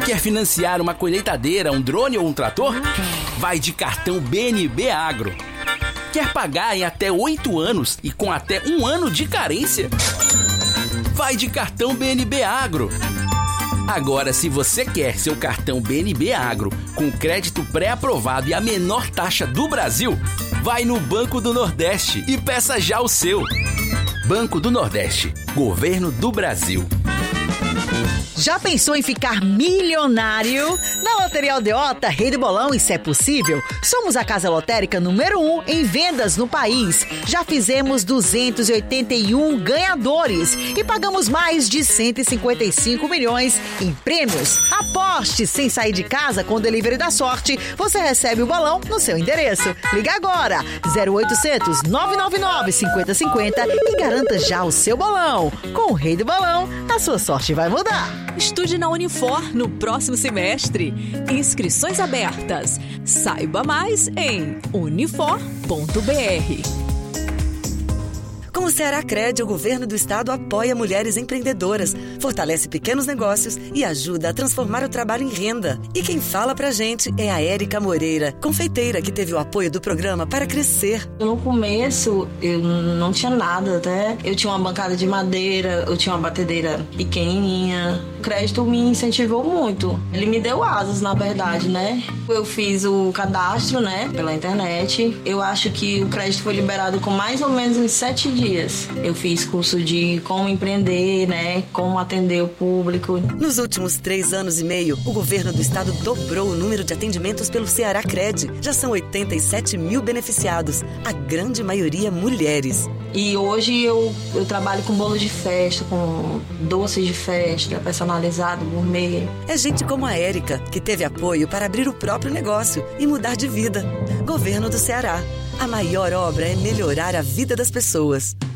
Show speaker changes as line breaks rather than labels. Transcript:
Quer financiar uma colheitadeira, um drone ou um trator? Vai de cartão BNB Agro. Quer pagar em até 8 anos e com até 1 ano de carência? Vai de cartão BNB Agro. Agora, se você quer seu cartão BNB Agro com crédito pré-aprovado e a menor taxa do Brasil, vai no Banco do Nordeste e peça já o seu. Banco do Nordeste, Governo do Brasil.
Já pensou em ficar milionário? Na Loteria Aldeota, Rei do Bolão e Se é Possível, somos a casa lotérica número 1 em vendas no país. Já fizemos 281 ganhadores e pagamos mais de 155 milhões em prêmios. Aposte sem sair de casa com o Delivery da Sorte. Você recebe o bolão no seu endereço. Liga agora, 0800 999 5050 e garanta já o seu bolão. Com o Rei do Bolão, a sua sorte vai mudar.
Estude na Unifor no próximo semestre. Inscrições abertas. Saiba mais em unifor.br.
Com o Ceará-Cred, o governo do estado apoia mulheres empreendedoras, fortalece pequenos negócios e ajuda a transformar o trabalho em renda. E quem fala pra gente é a Érica Moreira, confeiteira que teve o apoio do programa para crescer.
No começo, eu não tinha nada, até. Eu tinha uma bancada de madeira, eu tinha uma batedeira pequenininha. O crédito me incentivou muito. Ele me deu asas, na verdade, né? Eu fiz o cadastro, né, pela internet. Eu acho que o crédito foi liberado com mais ou menos uns 7 dias. Eu fiz curso de como empreender, né, como atender o público.
Nos últimos 3 anos e meio, o governo do estado dobrou o número de atendimentos pelo Ceará-Cred. Já são 87 mil beneficiados, a grande maioria mulheres.
E hoje eu trabalho com bolo de festa, com doces de festa, personalizado, gourmet.
É gente como a Érica, que teve apoio para abrir o próprio negócio e mudar de vida. Governo do Ceará. A maior obra é melhorar a vida das pessoas.